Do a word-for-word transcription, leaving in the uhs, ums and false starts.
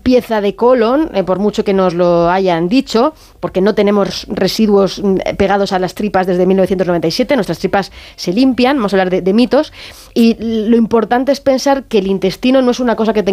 limpieza de colon, eh, por mucho que nos lo hayan dicho, porque no tenemos residuos pegados a las tripas desde mil novecientos noventa y siete, nuestras tripas se limpian, vamos a hablar de, de mitos, y lo importante es pensar que el intestino no es una cosa que